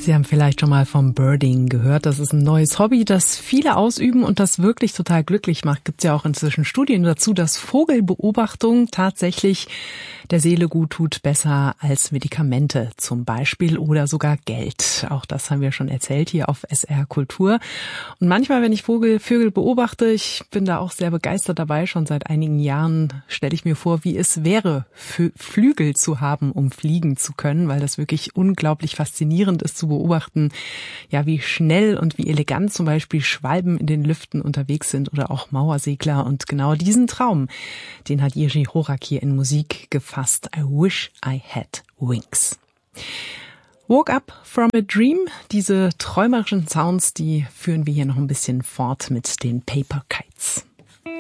Sie haben vielleicht schon mal vom Birding gehört. Das ist ein neues Hobby, das viele ausüben und das wirklich total glücklich macht. Gibt es ja auch inzwischen Studien dazu, dass Vogelbeobachtung tatsächlich der Seele gut tut, besser als Medikamente zum Beispiel oder sogar Geld. Auch das haben wir schon erzählt hier auf SR Kultur. Und manchmal, wenn ich Vögel beobachte, ich bin da auch sehr begeistert dabei. Schon seit einigen Jahren stelle ich mir vor, wie es wäre, Flügel zu haben, um fliegen zu können, weil das wirklich unglaublich faszinierend ist zu beobachten, ja, wie schnell und wie elegant zum Beispiel Schwalben in den Lüften unterwegs sind oder auch Mauersegler. Und genau diesen Traum, den hat Jiří Horak hier in Musik gefasst. I wish I had wings. Woke up from a dream. Diese träumerischen Sounds, die führen wir hier noch ein bisschen fort mit den Paper Kites.